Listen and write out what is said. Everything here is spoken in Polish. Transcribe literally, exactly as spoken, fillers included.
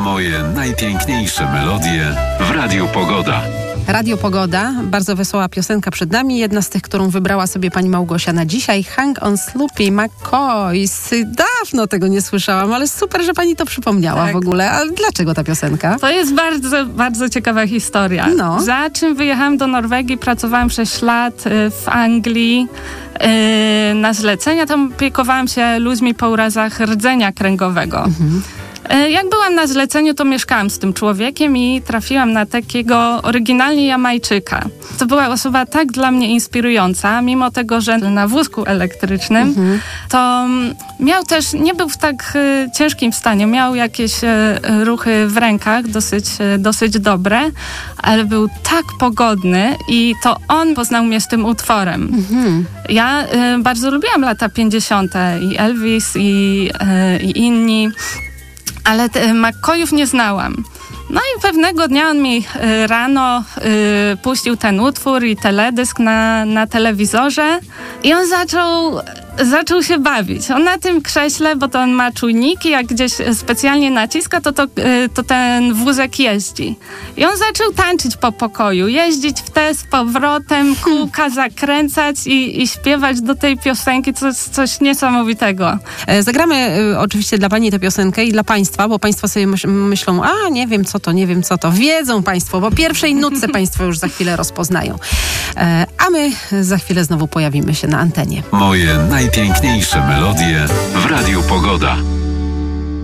Moje najpiękniejsze melodie w Radiu Pogoda. Radio Pogoda, bardzo wesoła piosenka przed nami, jedna z tych, którą wybrała sobie pani Małgosia na dzisiaj. Hang on Sloopy McCoys. Dawno tego nie słyszałam, ale super, że pani to przypomniała tak. w ogóle. A dlaczego ta piosenka? To jest bardzo, bardzo ciekawa historia. No. Za czym wyjechałam do Norwegii, pracowałam sześć lat w Anglii na zlecenia. Tam opiekowałam się ludźmi po urazach rdzenia kręgowego. Mhm. Jak byłam na zleceniu, to mieszkałam z tym człowiekiem i trafiłam na takiego oryginalnie Jamajczyka. To była osoba tak dla mnie inspirująca, mimo tego, że na wózku elektrycznym, mhm. to miał też, nie był w tak y, ciężkim stanie, miał jakieś y, ruchy w rękach dosyć, y, dosyć dobre, ale był tak pogodny i to on poznał mnie z tym utworem. Mhm. Ja y, bardzo lubiłam lata pięćdziesiąte i Elvis i, y, i inni, ale te, McCoyów nie znałam. No i pewnego dnia on mi y, rano y, puścił ten utwór i teledysk na, na telewizorze i on zaczął, zaczął się bawić. On na tym krześle, bo to on ma czujniki, jak gdzieś specjalnie naciska, to, to, y, to ten wózek jeździ. I on zaczął tańczyć po pokoju, jeździć w te z powrotem, kółka zakręcać i, i śpiewać do tej piosenki, coś, coś niesamowitego. E, zagramy y, oczywiście dla pani tę piosenkę i dla państwa, bo państwo sobie myś- myślą, a nie wiem co to, nie wiem co to. Wiedzą państwo, bo pierwszej nutce państwo już za chwilę rozpoznają. E, a my za chwilę znowu pojawimy się na antenie. Moje najpiękniejsze melodie w Radiu Pogoda.